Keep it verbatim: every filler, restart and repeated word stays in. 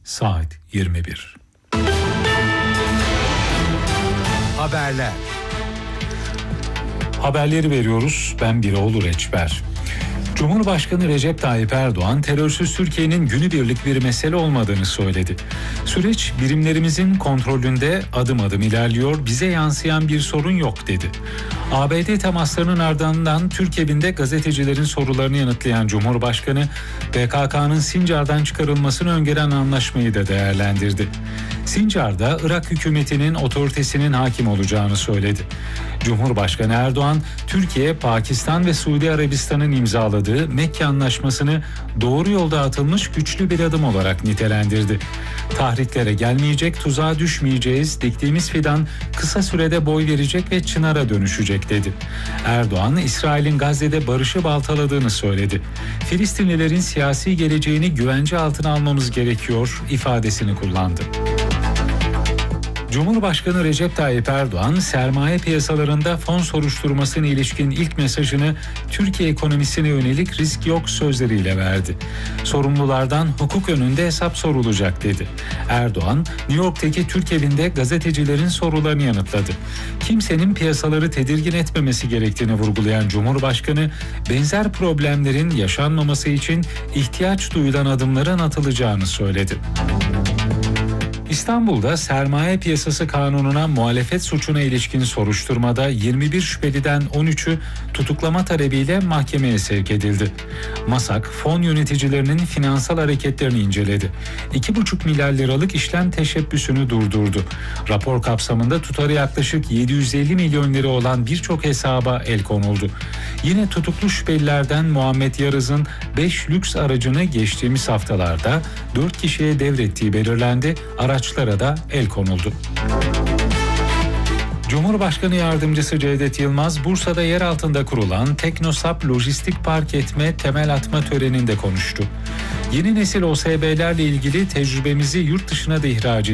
saat yirmi bir. Haberler. Haberleri veriyoruz. Ben Biroğlu Reçber. Cumhurbaşkanı Recep Tayyip Erdoğan, terörsüz Türkiye'nin günübirlik bir mesele olmadığını söyledi. Süreç birimlerimizin kontrolünde adım adım ilerliyor, bize yansıyan bir sorun yok dedi. A B D temaslarının ardından Türkiye'de gazetecilerin sorularını yanıtlayan Cumhurbaşkanı, P K K'nın Sincar'dan çıkarılmasını öngören anlaşmayı da değerlendirdi. Sincar'da Irak hükümetinin otoritesinin hakim olacağını söyledi. Cumhurbaşkanı Erdoğan, Türkiye, Pakistan ve Suudi Arabistan'ın imzaladığı Mekke Anlaşması'nı doğru yolda atılmış güçlü bir adım olarak nitelendirdi. Tahriklere gelmeyecek, tuzağa düşmeyeceğiz, diktiğimiz fidan kısa sürede boy verecek ve çınara dönüşecek dedi. Erdoğan, İsrail'in Gazze'de barışı baltaladığını söyledi. Filistinlilerin siyasi geleceğini güvence altına almamız gerekiyor ifadesini kullandı. Cumhurbaşkanı Recep Tayyip Erdoğan, sermaye piyasalarında fon soruşturmasına ilişkin ilk mesajını Türkiye ekonomisine yönelik risk yok sözleriyle verdi. Sorumlulardan hukuk önünde hesap sorulacak dedi. Erdoğan, New York'taki Türk evinde gazetecilerin sorularını yanıtladı. Kimsenin piyasaları tedirgin etmemesi gerektiğini vurgulayan Cumhurbaşkanı, benzer problemlerin yaşanmaması için ihtiyaç duyulan adımların atılacağını söyledi. İstanbul'da sermaye piyasası kanununa muhalefet suçuna ilişkin soruşturmada yirmi bir şüpheliden on üçü tutuklama talebiyle mahkemeye sevk edildi. MASAK, fon yöneticilerinin finansal hareketlerini inceledi. iki buçuk milyar liralık işlem teşebbüsünü durdurdu. Rapor kapsamında tutarı yaklaşık yedi yüz elli milyon lira olan birçok hesaba el konuldu. Yine tutuklu şüphelilerden Muhammed Yarız'ın beş lüks aracını geçtiğimiz haftalarda dört kişiye devrettiği belirlendi. Araçlara da el konuldu. Cumhurbaşkanı Yardımcısı Cevdet Yılmaz, Bursa'da yer altında kurulan Teknosap Lojistik Park etme temel atma töreninde konuştu. Yeni nesil O S B'lerle ilgili tecrübemizi yurt dışına da ihraç